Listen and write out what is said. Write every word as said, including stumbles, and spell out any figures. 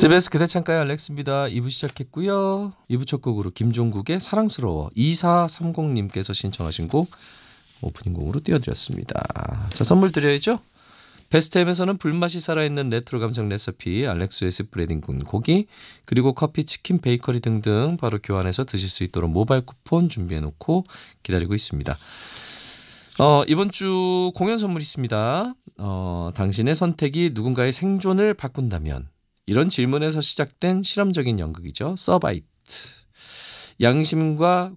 씨비에스 그대 창가의 알렉스입니다. 이 부 시작했고요. 이 부 첫 곡으로 김종국의 사랑스러워 이사삼공님께서 신청하신 곡 오프닝 곡으로 띄워드렸습니다. 자, 선물 드려야죠. 베스트햄에서는 불맛이 살아있는 레트로 감성 레시피 알렉스의 스프레딩군 고기 그리고 커피, 치킨, 베이커리 등등 바로 교환해서 드실 수 있도록 모바일 쿠폰 준비해놓고 기다리고 있습니다. 어, 이번 주 공연 선물 있습니다. 어, 당신의 선택이 누군가의 생존을 바꾼다면 이런 질문에서 시작된 실험적인 연극이죠. 서바이트. 양심과